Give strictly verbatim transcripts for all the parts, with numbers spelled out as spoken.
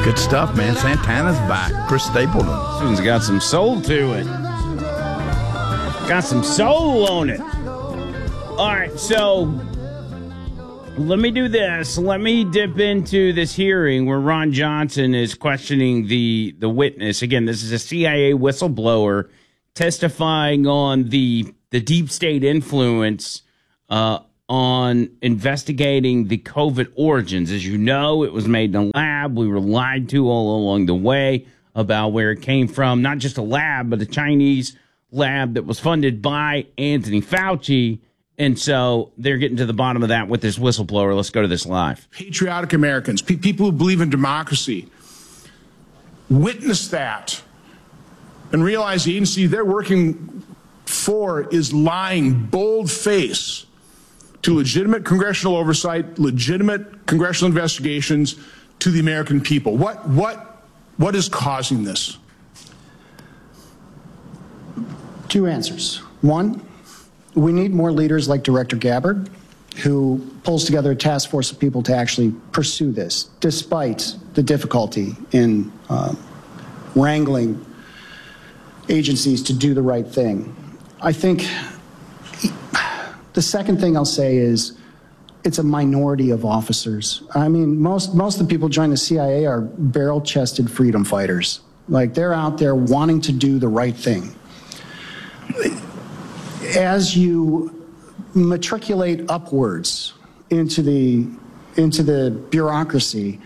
Good stuff, man. Santana's back. Chris Stapleton. This one's got some soul to it. Got some soul on it. All right, so let me do this. Let me dip into this hearing where Ron Johnson is questioning the, the witness. Again, this is a C I A whistleblower testifying on the, the deep state influence uh, on investigating the COVID origins. As you know, it was made in a lab. We were lied to all along the way about where it came from. Not just a lab, but a Chinese lab that was funded by Anthony Fauci. And so they're getting to the bottom of that with this whistleblower. Let's go to this live. Patriotic Americans, pe- people who believe in democracy, witness that and realize the agency they're working for is lying bold-faced to legitimate congressional oversight, legitimate congressional investigations to the American people. What, what, what is causing this? Two answers. One, we need more leaders like Director Gabbard, who pulls together a task force of people to actually pursue this, despite the difficulty in uh, wrangling agencies to do the right thing. I think the second thing I'll say is it's a minority of officers. I mean, most, most of the people joining the C I A are barrel-chested freedom fighters. Like, they're out there wanting to do the right thing. As you matriculate upwards into the into the bureaucracy,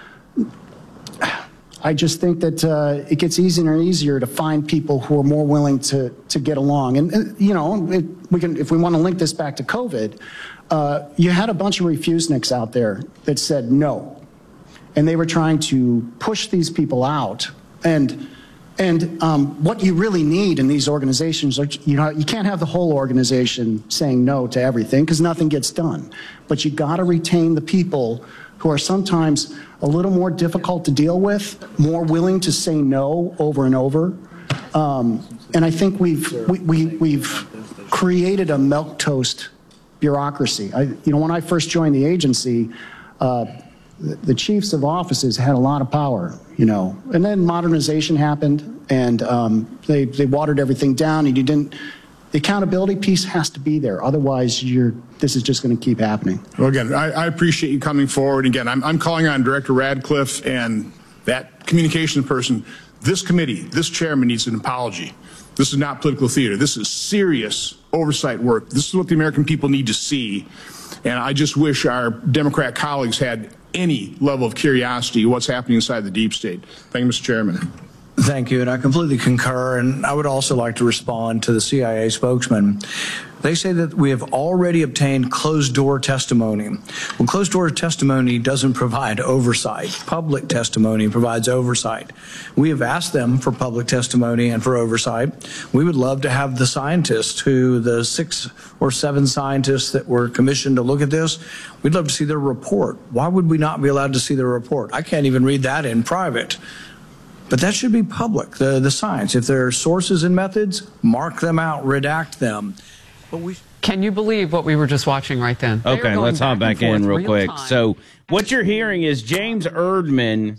I just think that uh, it gets easier and easier to find people who are more willing to to get along. And, and you know, it, we can if we want to link this back to COVID, uh, you had a bunch of refuseniks out there that said no, and they were trying to push these people out. And And um, what you really need in these organizations, are, you know, you can't have the whole organization saying no to everything because nothing gets done. But you got to retain the people who are sometimes a little more difficult to deal with, more willing to say no over and over. Um, and I think we've we, we, we've created a milquetoast bureaucracy. I, you know, when I first joined the agency, uh, the, the chiefs of offices had a lot of power. You know, and then modernization happened, and um, they they watered everything down, and you didn't. The accountability piece has to be there, otherwise, you're. This is just going to keep happening. Well, again, I, I appreciate you coming forward. Again, I'm I'm calling on Director Radcliffe and that communications person. This committee, this chairman needs an apology. This is not political theater. This is serious oversight work. This is what the American people need to see, and I just wish our Democrat colleagues had any level of curiosity what's happening inside the deep state. Thank you, Mister Chairman. Thank you, and I completely concur, and I would also like to respond to the C I A spokesman. They say that we have already obtained closed-door testimony. Well, closed-door testimony doesn't provide oversight. Public testimony provides oversight. We have asked them for public testimony and for oversight. We would love to have the scientists, who the six or seven scientists that were commissioned to look at this, we'd love to see their report. Why would we not be allowed to see their report? I can't even read that in private. But that should be public, the, the science. If there are sources and methods, mark them out, redact them. But we Can you believe what we were just watching right then? Okay, let's hop back in real quick. So what you're hearing is James Erdman.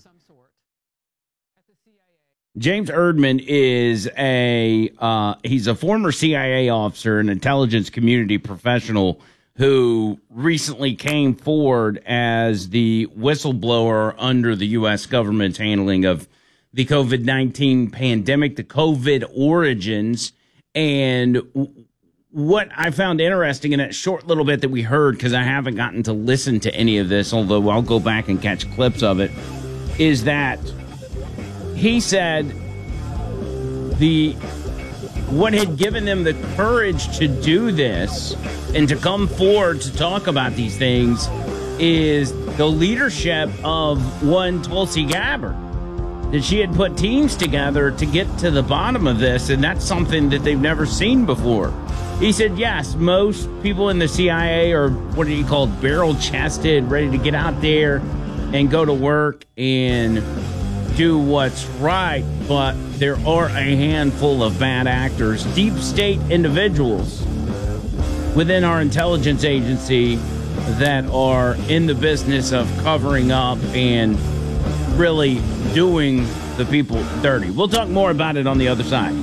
James Erdman is a uh, he's a former C I A officer, an intelligence community professional who recently came forward as the whistleblower under the U S government's handling of the COVID nineteen pandemic, the COVID origins. And what I found interesting in that short little bit that we heard, because I haven't gotten to listen to any of this, although I'll go back and catch clips of it, is that he said the what had given them the courage to do this and to come forward to talk about these things is the leadership of one Tulsi Gabbard. That she had put teams together to get to the bottom of this, and that's something that they've never seen before. He said, yes, most people in the C I A are what he called barrel-chested, ready to get out there and go to work and do what's right, but there are a handful of bad actors, deep state individuals within our intelligence agency that are in the business of covering up and really doing the people dirty. We'll talk more about it on the other side.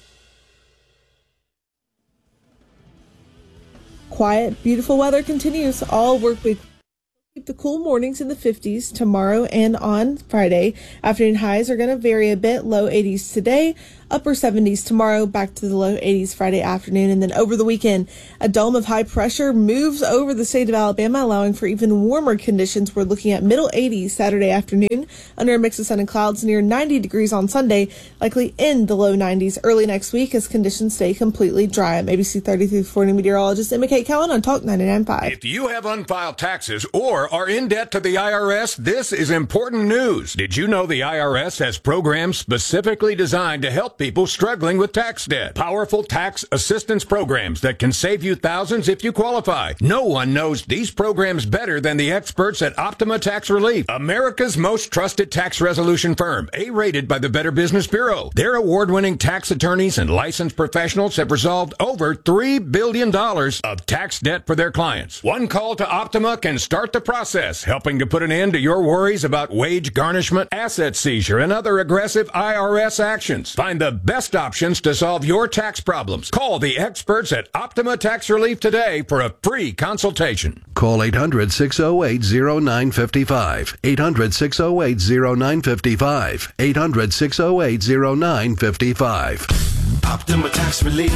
Quiet, beautiful weather continues all work week. Keep the cool mornings in the fifties tomorrow and on Friday. Afternoon highs are going to vary a bit. Low eighties today, upper seventies tomorrow, back to the low eighties Friday afternoon. And then over the weekend, a dome of high pressure moves over the state of Alabama, allowing for even warmer conditions. We're looking at middle eighties Saturday afternoon, under a mix of sun and clouds, near ninety degrees on Sunday, likely in the low nineties early next week as conditions stay completely dry. I'm A B C thirty-three forty meteorologist Emma Kate Cowan on Talk ninety-nine point five. If you have unfiled taxes or are in debt to the I R S, this is important news. Did you know the I R S has programs specifically designed to help people struggling with tax debt? Powerful tax assistance programs that can save you thousands if you qualify. No one knows these programs better than the experts at Optima Tax Relief, America's most trusted tax resolution firm, A-rated by the Better Business Bureau. Their award-winning tax attorneys and licensed professionals have resolved over three billion dollars of tax debt for their clients. One call to Optima can start the process, helping to put an end to your worries about wage garnishment, asset seizure, and other aggressive I R S actions. Find the best options to solve your tax problems. Call the experts at Optima Tax Relief today for a free consultation. Call eight hundred, six oh eight, oh nine five five. eight hundred, six oh eight, oh nine five five. eight hundred, six oh eight, oh nine five five. Optima Tax Relief.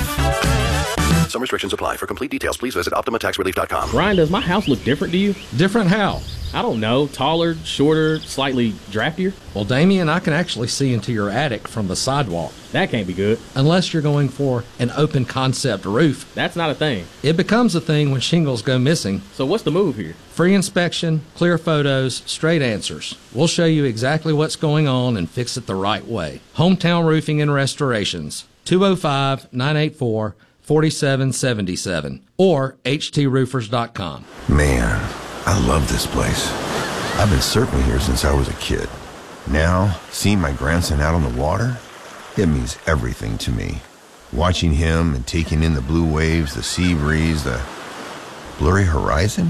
Some restrictions apply. For complete details, please visit Optima Tax Relief dot com. Ryan, does my house look different to you? Different how? I don't know. Taller, shorter, slightly draftier? Well, Damien, I can actually see into your attic from the sidewalk. That can't be good. Unless you're going for an open concept roof. That's not a thing. It becomes a thing when shingles go missing. So what's the move here? Free inspection, clear photos, straight answers. We'll show you exactly what's going on and fix it the right way. Hometown Roofing and Restorations. two oh five, nine eight four, four seven seven seven or H T roofers dot com. Man, I love this place. I've been surfing here since I was a kid. Now, seeing my grandson out on the water, it means everything to me. Watching him and taking in the blue waves, the sea breeze, the blurry horizon.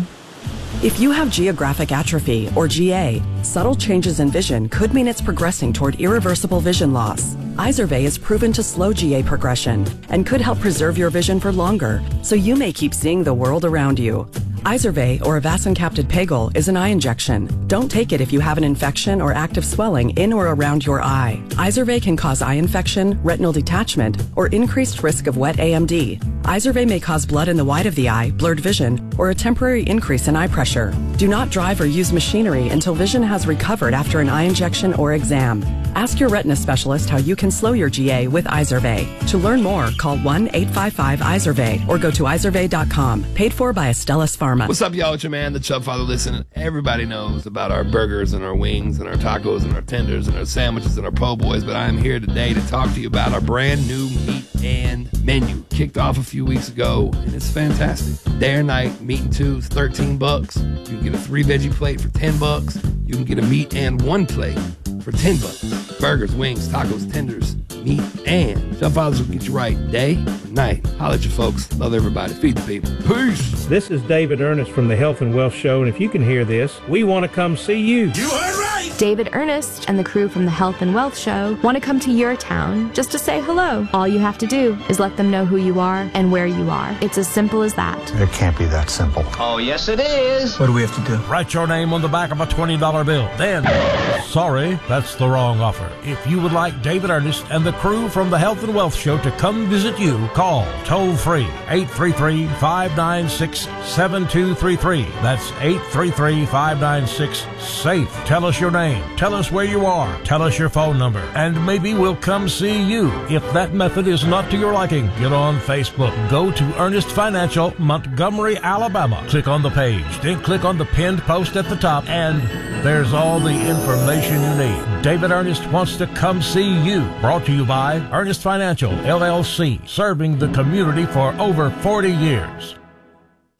If you have geographic atrophy, or G A, subtle changes in vision could mean it's progressing toward irreversible vision loss. Izervay is proven to slow G A progression and could help preserve your vision for longer, so you may keep seeing the world around you. Izervay, or avacincaptad pegol, is an eye injection. Don't take it if you have an infection or active swelling in or around your eye. Izervay can cause eye infection, retinal detachment, or increased risk of wet A M D. Izervay may cause blood in the white of the eye, blurred vision, or a temporary increase in eye pressure. Do not drive or use machinery until vision has recovered after an eye injection or exam. Ask your retina specialist how you can slow your G A with Izervay. To learn more, call one eight five five Izervay or go to izervay dot com. Paid for by Astellas Pharma. What's up, y'all? It's your man, the Chubb Father. Listen, everybody knows about our burgers and our wings and our tacos and our tenders and our sandwiches and our po' boys, but I am here today to talk to you about our brand new meat and menu. Kicked off a few weeks ago, and it's fantastic. Day or night, meat and two is thirteen bucks. You can get a three veggie plate for ten bucks. You can get a meat and one plate for ten bucks. Burgers, wings, tacos, tenders, meat, and Chubb Fathers will get you right day and night. Holla at you folks. Love everybody. Feed the people. Peace. This is David Ernest from the Health and Wealth Show, and if you can hear this, we want to come see you. You heard right! David Ernest and the crew from the Health and Wealth Show want to come to your town just to say hello. All you have to do is let them know who you are and where you are. It's as simple as that. It can't be that simple. Oh, yes it is. What do we have to do? Write your name on the back of a twenty dollar bill. Then, sorry, that's the wrong offer. If you would like David Ernest and the crew from the Health and Wealth Show to come visit you, call toll free eight three three, five nine six, seven two three three. That's eight three three, five nine six, SAFE. Tell us your name. Tell us where you are. Tell us your phone number. And maybe we'll come see you. If that method is not to your liking, get on Facebook. Go to Ernest Financial, Montgomery, Alabama. Click on the page. Then click on the pinned post at the top, and there's all the information you need. David Ernest wants to come see you. Brought to you by Ernest Financial, L L C, serving the community for over forty years.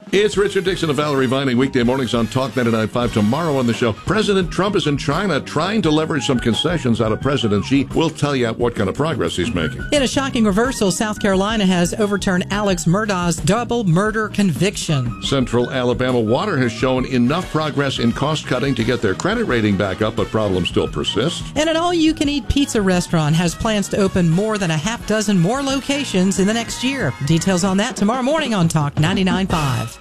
It's Richard Dixon and Valerie Vining, weekday mornings on Talk ninety-nine point five. Tomorrow on the show, President Trump is in China trying to leverage some concessions out of President Xi. We'll tell you what kind of progress he's making. In a shocking reversal, South Carolina has overturned Alex Murdaugh's double murder conviction. Central Alabama Water has shown enough progress in cost cutting to get their credit rating back up, but problems still persist. And an all-you-can-eat pizza restaurant has plans to open more than a half dozen more locations in the next year. Details on that tomorrow morning on Talk ninety-nine point five.